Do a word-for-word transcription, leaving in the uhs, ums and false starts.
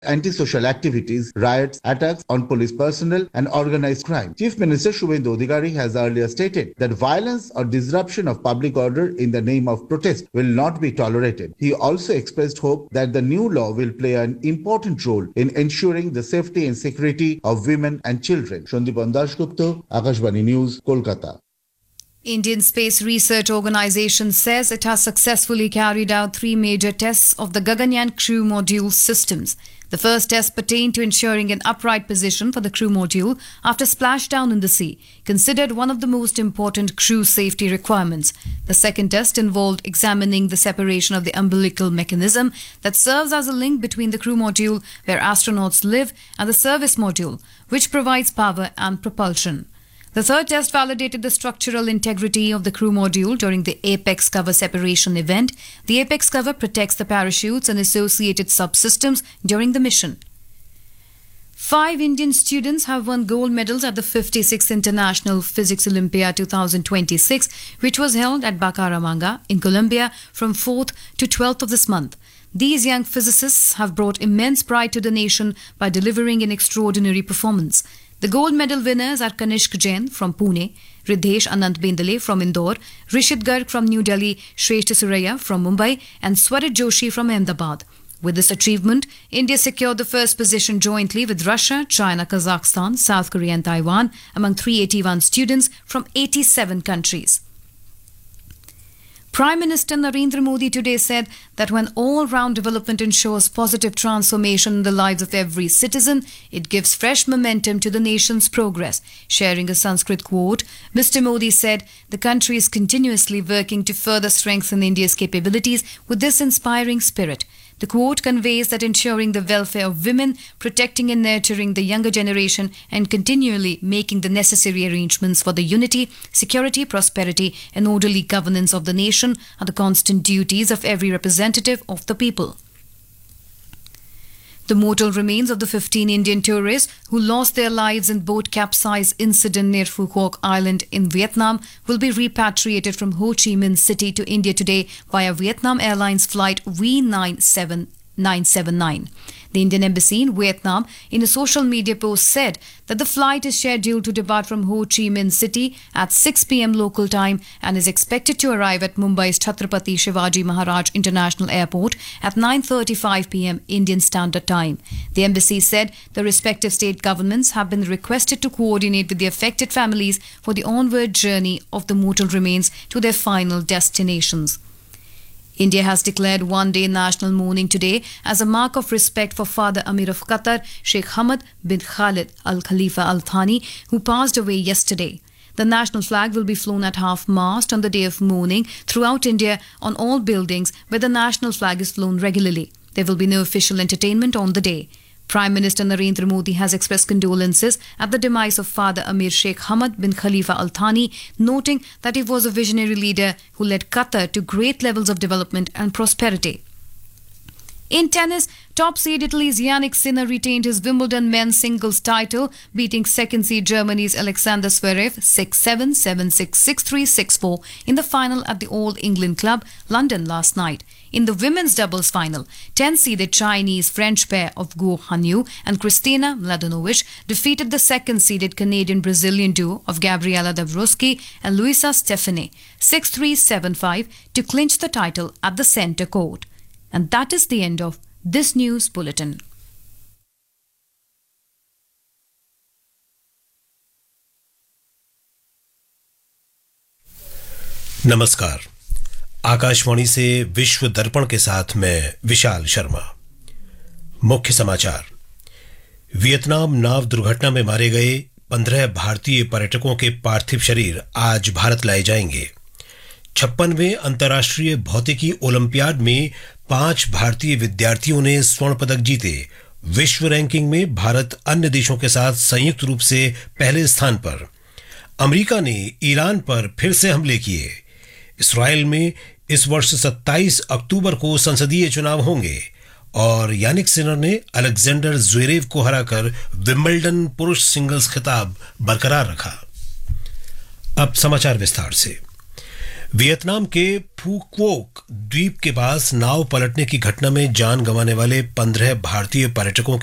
antisocial activities, riots, attacks on police personnel, and organized crime. Chief Minister Shubhendu Adhikari has earlier stated that violence or disruption of public order in the name of protest will not be tolerated. He also expressed hope that the new law will play an important role in ensuring the safety and security of women and children. Shandipan Dasgupta, Akashvani News, Kolkata. Indian Space Research Organisation says it has successfully carried out three major tests of the Gaganyaan crew module systems. The first test pertained to ensuring an upright position for the crew module after splashdown in the sea, considered one of the most important crew safety requirements. The second test involved examining the separation of the umbilical mechanism that serves as a link between the crew module, where astronauts live, and the service module, which provides power and propulsion. The third test validated the structural integrity of the crew module during the apex cover separation event. The apex cover protects the parachutes and associated subsystems during the mission. Five Indian students have won gold medals at the fifty-sixth International Physics Olympia twenty twenty-six, which was held at Bucaramanga in Colombia from fourth to twelfth of this month. These young physicists have brought immense pride to the nation by delivering an extraordinary performance. The gold medal winners are Kanishk Jain from Pune, Riddhesh Anant Bendale from Indore, Rishit Garg from New Delhi, Shreshth Suraya from Mumbai, and Swarit Joshi from Ahmedabad. With this achievement, India secured the first position jointly with Russia, China, Kazakhstan, South Korea and Taiwan among three hundred eighty-one students from eighty-seven countries. Prime Minister Narendra Modi today said that when all-round development ensures positive transformation in the lives of every citizen, it gives fresh momentum to the nation's progress. Sharing a Sanskrit quote, Mister Modi said the country is continuously working to further strengthen India's capabilities with this inspiring spirit. The quote conveys that ensuring the welfare of women, protecting and nurturing the younger generation, and continually making the necessary arrangements for the unity, security, prosperity, and orderly governance of the nation are the constant duties of every representative of the people. The mortal remains of the fifteen Indian tourists who lost their lives in boat capsize incident near Phu Quoc Island in Vietnam will be repatriated from Ho Chi Minh City to India today via Vietnam Airlines flight V nine seven nine seven nine. The Indian Embassy in Vietnam, in a social media post, said that the flight is scheduled to depart from Ho Chi Minh City at six p.m. local time and is expected to arrive at Mumbai's Chhatrapati Shivaji Maharaj International Airport at nine thirty-five p.m. Indian Standard Time. The embassy said the respective state governments have been requested to coordinate with the affected families for the onward journey of the mortal remains to their final destinations. India has declared one-day national mourning today as a mark of respect for Father Amir of Qatar, Sheikh Hamad bin Khalid Al Khalifa Al Thani, who passed away yesterday. The national flag will be flown at half-mast on the day of mourning throughout India on all buildings where the national flag is flown regularly. There will be no official entertainment on the day. Prime Minister Narendra Modi has expressed condolences at the demise of Father Amir Sheikh Hamad bin Khalifa Al Thani, noting that he was a visionary leader who led Qatar to great levels of development and prosperity. In tennis, top seed Italy's Yannick Sinner retained his Wimbledon men's singles title, beating second seed Germany's Alexander Zverev six seven, seven six, six three, six four in the final at the All England Club, London last night. In the women's doubles final, ten-seeded Chinese-French pair of Guo Hanyu and Kristina Mladenovic defeated the second-seeded Canadian-Brazilian duo of Gabriela Dabrowski and Luisa Stefani six three, seven five to clinch the title at the centre court. And that is the end of this news bulletin. नमस्कार। आकाशवाणी से विश्व दर्पण के साथ मैं विशाल शर्मा। मुख्य समाचार। Vietnam नाव दुर्घटना में मारे गए पंद्रह भारतीय पर्यटकों के पार्थिव शरीर आज भारत लाए जाएंगे। छप्पनवें अंतर्राष्ट्रीय भौतिकी ओलंपियाड में पांच भारतीय विद्यार्थियों ने स्वर्ण पदक जीते। विश्व रैंकिंग में भारत अन्य देशों के साथ संयुक्त रूप से पहले स्थान पर। अमेरिका ने ईरान पर फिर से हमले किए। इस्राएल में इस वर्ष सत्ताईस अक्टूबर को संसदीय चुनाव होंगे और यानिक सिनर ने अलेक्जेंडर ज़्वेरेव को हराकर विंबलडन पुरुष सिंगल्स खिताब बरकरार रखा। अब समाचार विस्तार से। वियतनाम के फुक्वोक द्वीप के पास नाव पलटने की घटना में जान गंवाने वाले पंद्रह भारतीय पर्यटकों